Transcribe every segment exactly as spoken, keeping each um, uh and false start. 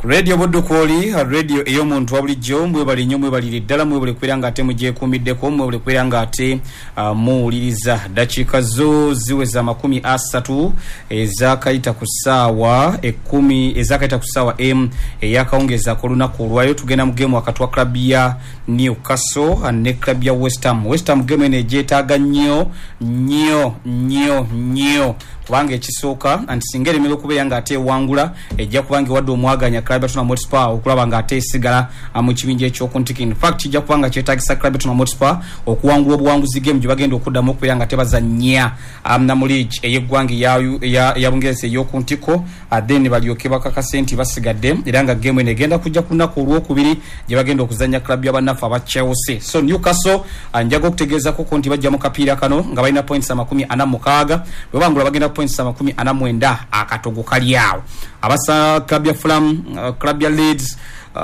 Radio Bodokoli, radio eyo muntu wabulijjo mwe bali nnyo mwe bali ddala mwe bali kwiranga ate muje kumiddeko mwe bali kwiranga ate uh, muwuliriza dakika zo ziweza makumi asatu ezakaita ku ssaawa ekumi ezakaita ku ssaawa m eyakaongeza ko lunaku olwayo tugenda mu game wakati wa club ya Newcastle ne club ya West Ham. West Ham game ene jetaaga nnyo nnyo nnyo nnyo kubanga ekisooka anti singere milo kubeera nga ate wangula ejja kubanga wadde omwaganya club ya Tottenham Hotspur okulaba nga ate sigala mu kibinja ekyokuntiki. In fact ejja kubanga kyetaagisa club ya Tottenham Hotspur okuwangula obuwanguzi game gye bagenda okuddamu okubeera nga tebazannya amna mu league eyeggwange ya ya, ya Bungereza ey'okuntiko then balyoke bakakase nti basigadde era nga game eno egenda kujja ku lunaku olwokubiri gye bagenda okuzannya club y'abannafu aba Chelsea. So Newcastle anjaga okutegeezako ko nti bajja mu kapiira kano nga balina points amakumi ana mukaaga bwe bangula bagenda points amakumi ana mwenda akatogo kali awo. Abasa club ya Fulham, uh, club ya Leeds,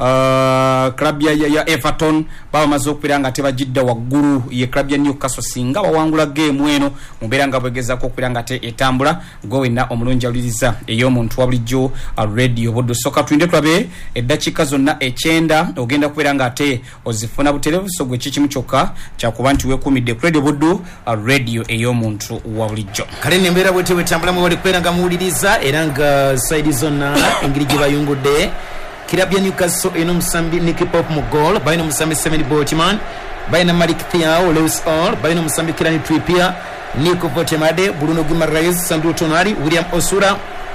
uh, club ya, ya, ya Everton baba mazo okupiranga te bajidda waggulu ye club ya Newcastle singa bawangula game eno mubera nga bwegeza ko okupiranga te etambula gowena omulungi aliriza eyo muntu wabulijjo uh, radio bodo soka twinde twabe eddakika zonna ekyenda ogenda kupiranga ate ozifuna buteleviso gwe kikimu kyokka kyakubanti wekumidde radio bodo uh, radio eyo muntu wabulijjo kale nembera bwete wetambula mu wali kupiranga muwuliriza era nga side zonna engiri gye bayungudde Club ya Newcastle eno musambi Nicky Pop mu goal bayina musambi Seven Boltman bayina Malik Thiaw Lewis Hall bayina musambi Kieran Trippier Nico Potemade Bruno Guimaraes Sandro Tonali William Osura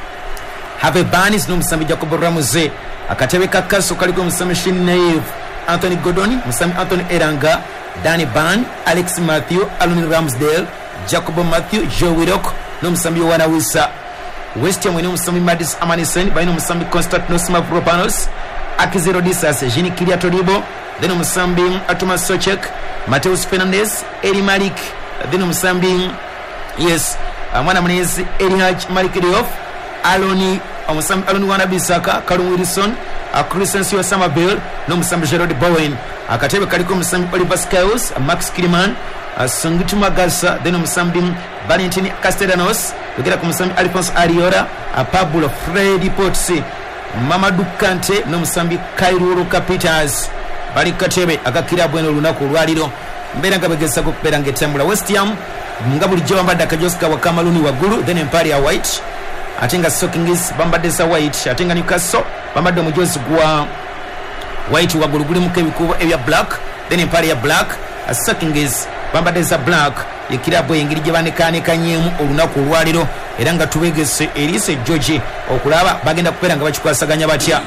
Have Barnes no musambi Jacob Ramsey akatebe kakaso kaliko musambi Shin Naive Anthony Gordon musambi Anthony Elanga Danny Ban Alex Matthew Alun Ramsdale Jacob Matthew Joe Willock no musambi Wana Wisa West Ham wenu musambi Madis Amanisen bayino musambi Konstantinos Mavropanos Akizero Disas Jini Kilia Todibo then musambi Atuma Sochek Mateus Fernandez Eli Malik then musambi yes mwana mnezi Eli Haj Malik Diouf Aloni musambi Aloni Wana Bisaka Callum Wilson Crescencio Samabel no musambi Gerard Bowen akatebe kaliko musambi Oliver Skiles Max Kiliman Sungutu Magasa then musambi Valentin Castellanos Lugera ku musambi Alphonse Ariora Pablo Freddy Potsi Mamadou Kante no musambi Kairuru Capitals bali katebe akakira bweno lunaku lwaliro mbera nga bagesa ko kupera ngetambula West Ham nga buli jwa mbadde akajoska wa Kamaluni wagulu then Empire ya White atenga Stockings bambadde sa White atenga Newcastle bambadde mujozi gwa White wagulu guli mukebikubo ebya black then Empire ya black Stockings bambadde sa black yekirabo engiri gye banekaanekanyemu olunaku olwaliro era nga tubegese Elise George okulaba bagenda kupera nga bakikwasaganya batya.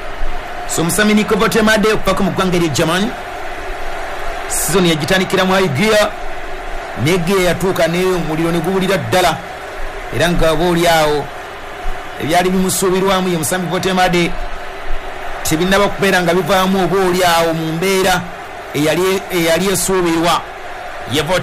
So musami Nico Potemade okupaka mu ggwanga erya German season yagitandikira mu Igea nege yatuuka neyo omuliro ne gubulira ddala era nga boolyawo ebyali bimusuubirwamu ye musami Potemade tebinaba kubeera nga bivaamu oboolyawo mu mbeera eyali eyali esuubirwa ye